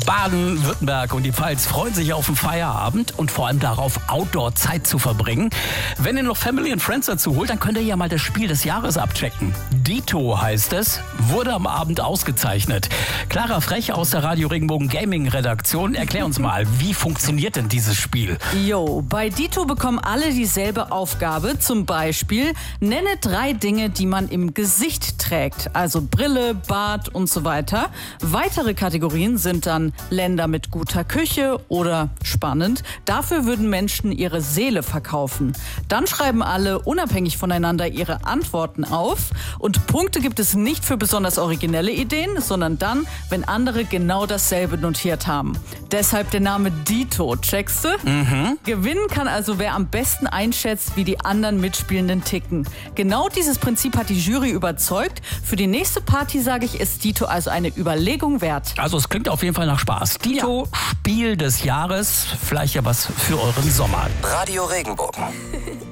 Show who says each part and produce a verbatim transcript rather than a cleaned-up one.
Speaker 1: Baden-Württemberg und die Pfalz freuen sich auf den Feierabend und vor allem darauf, Outdoor-Zeit zu verbringen. Wenn ihr noch Family and Friends dazu holt, dann könnt ihr ja mal das Spiel des Jahres abchecken. Dito heißt es, wurde am Abend ausgezeichnet. Clara Frech aus der Radio Regenbogen Gaming Redaktion, erklär uns mal, wie funktioniert denn dieses Spiel?
Speaker 2: Jo, bei Dito bekommen alle dieselbe Aufgabe. Zum Beispiel, nenne drei Dinge, die man im Gesicht trägt. Also Brille, Bart und so weiter. Weitere Kategorien sind dann Länder mit guter Küche oder spannend. Dafür würden Menschen ihre Seele verkaufen. Dann schreiben alle unabhängig voneinander ihre Antworten auf. Und Punkte gibt es nicht für besonders originelle Ideen, sondern dann, wenn andere genau dasselbe notiert haben. Deshalb der Name Dito, checkst du?
Speaker 1: Mhm.
Speaker 2: Gewinnen kann also, wer am besten einschätzt, wie die anderen Mitspielenden ticken. Genau dieses Prinzip hat die Jury überzeugt. Für die nächste Party, sage ich, ist Dito also eine Überlegung wert.
Speaker 1: Also es klingt auf jeden Fall nach Spaß. Dito, ja. Spiel des Jahres, vielleicht ja was für euren Sommer.
Speaker 3: Radio Regenbogen.